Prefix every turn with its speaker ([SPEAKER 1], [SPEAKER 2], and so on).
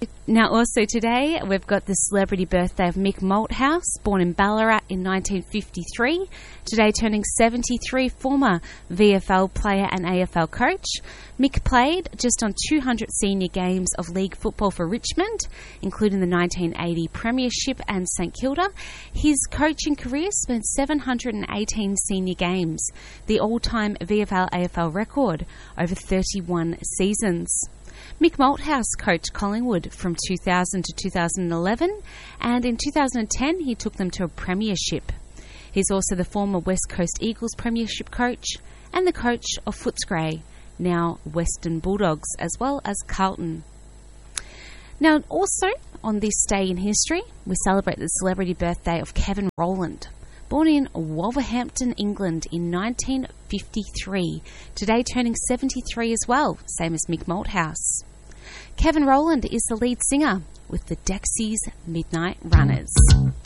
[SPEAKER 1] Now, also today, we've got the celebrity birthday of Mick Malthouse, born in Ballarat in 1953. Today, turning 73, former VFL player and AFL coach. Mick played just on 200 senior games of league football for Richmond, including the 1980 Premiership and St Kilda. His coaching career spent 718 senior games, the all-time VFL-AFL record, over 31 seasons. Mick Malthouse coached Collingwood from 2000 to 2011, and in 2010 he took them to a premiership. He's also the former West Coast Eagles premiership coach and the coach of Footscray, now Western Bulldogs, as well as Carlton. Now, also on this day in history, we celebrate the celebrity birthday of Kevin Rowland, born in Wolverhampton, England in 1953, today turning 73 as well, same as Mick Malthouse. Kevin Rowland is the lead singer with the Dexys Midnight Runners.